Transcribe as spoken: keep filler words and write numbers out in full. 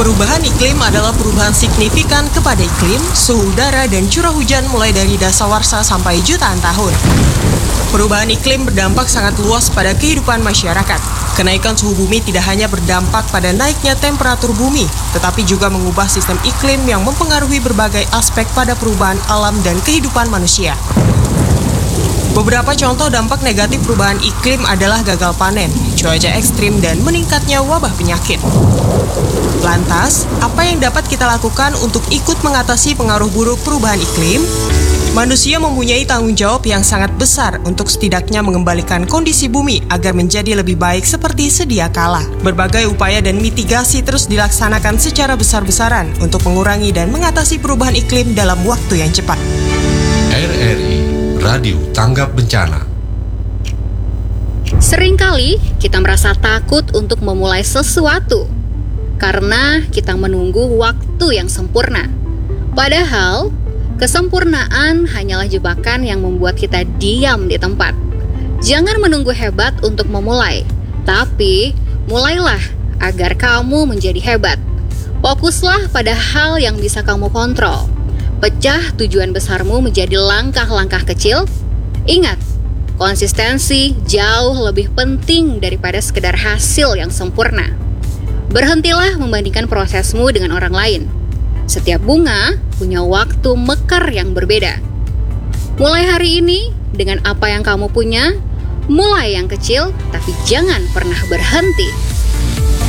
Perubahan iklim adalah perubahan signifikan kepada iklim, suhu udara, dan curah hujan mulai dari dasawarsa sampai jutaan tahun. Perubahan iklim berdampak sangat luas pada kehidupan masyarakat. Kenaikan suhu bumi tidak hanya berdampak pada naiknya temperatur bumi, tetapi juga mengubah sistem iklim yang mempengaruhi berbagai aspek pada perubahan alam dan kehidupan manusia. Beberapa contoh dampak negatif perubahan iklim adalah gagal panen, cuaca ekstrim, dan meningkatnya wabah penyakit. Lantas, apa yang dapat kita lakukan untuk ikut mengatasi pengaruh buruk perubahan iklim? Manusia mempunyai tanggung jawab yang sangat besar untuk setidaknya mengembalikan kondisi bumi agar menjadi lebih baik seperti sedia kala. Berbagai upaya dan mitigasi terus dilaksanakan secara besar-besaran untuk mengurangi dan mengatasi perubahan iklim dalam waktu yang cepat. R R I Radio Tanggap Bencana. Seringkali kita merasa takut untuk memulai sesuatu karena kita menunggu waktu yang sempurna. Padahal, kesempurnaan hanyalah jebakan yang membuat kita diam di tempat. Jangan menunggu hebat untuk memulai, tapi mulailah agar kamu menjadi hebat. Fokuslah pada hal yang bisa kamu kontrol. Pecah tujuan besarmu menjadi langkah-langkah kecil. Ingat, konsistensi jauh lebih penting daripada sekedar hasil yang sempurna. Berhentilah membandingkan prosesmu dengan orang lain. Setiap bunga punya waktu mekar yang berbeda. Mulai hari ini dengan apa yang kamu punya, mulai yang kecil, tapi jangan pernah berhenti.